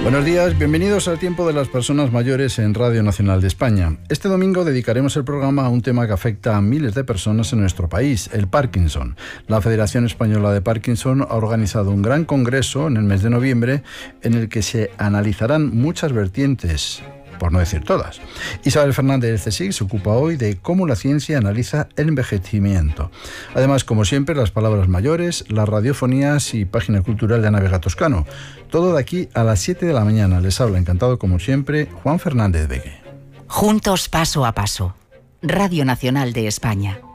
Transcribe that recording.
Buenos días, bienvenidos al Tiempo de las Personas Mayores en Radio Nacional de España. Este domingo dedicaremos el programa a un tema que afecta a miles de personas en nuestro país, el Parkinson. La Federación Española de Parkinson ha organizado un gran congreso en el mes de noviembre en el que se analizarán muchas vertientes, por no decir todas. Isabel Fernández del CSIC se ocupa hoy de cómo la ciencia analiza el envejecimiento. Además, como siempre, las palabras mayores, las radiofonías y página cultural de Ana Vega Toscano. Todo de aquí a las 7 de la mañana. Les habla, encantado como siempre, Juan Fernández Begue. Juntos paso a paso. Radio Nacional de España.